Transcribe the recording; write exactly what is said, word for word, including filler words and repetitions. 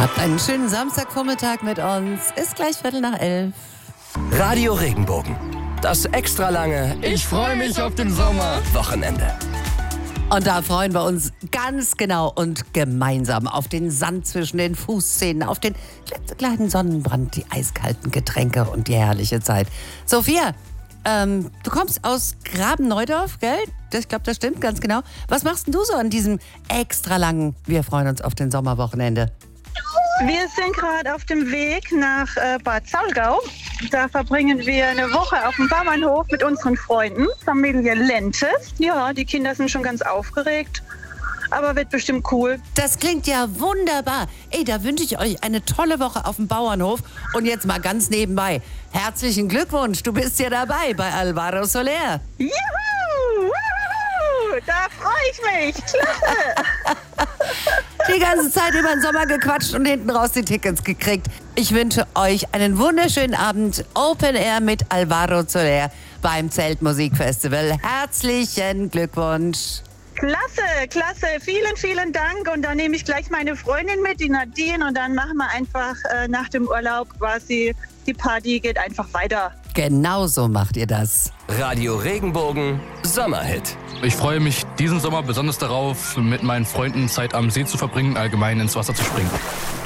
Habt einen schönen Samstagvormittag mit uns. Ist gleich Viertel nach elf. Radio Regenbogen. Das extra lange Ich freue mich auf den Sommer. Wochenende. Und da freuen wir uns ganz genau und gemeinsam auf den Sand zwischen den Fußzähnen, auf den klitzekleinen Sonnenbrand, die eiskalten Getränke und die herrliche Zeit. Sophia, ähm, du kommst aus Graben-Neudorf, gell? Ich glaube, das stimmt ganz genau. Was machst denn du so an diesem extra langen Wir freuen uns auf den Sommerwochenende? Wir sind gerade auf dem Weg nach äh, Bad Saulgau. Da verbringen wir eine Woche auf dem Bauernhof mit unseren Freunden, Familie Lente. Ja, die Kinder sind schon ganz aufgeregt, aber wird bestimmt cool. Das klingt ja wunderbar. Ey, da wünsche ich euch eine tolle Woche auf dem Bauernhof. Und jetzt mal ganz nebenbei. Herzlichen Glückwunsch, du bist ja dabei bei Alvaro Soler. Juhu! Wuhu! Da freue ich mich. Klasse! Die ganze Zeit über den Sommer gequatscht und hinten raus die Tickets gekriegt. Ich wünsche euch einen wunderschönen Abend Open Air mit Alvaro Soler beim Zeltmusikfestival. Herzlichen Glückwunsch. Klasse, klasse. Vielen, vielen Dank. Und dann nehme ich gleich meine Freundin mit, die Nadine. Und dann machen wir einfach äh, nach dem Urlaub quasi, die Party geht einfach weiter. Genau so macht ihr das. Radio Regenbogen Sommerhit. Ich freue mich diesen Sommer besonders darauf, mit meinen Freunden Zeit am See zu verbringen, allgemein ins Wasser zu springen.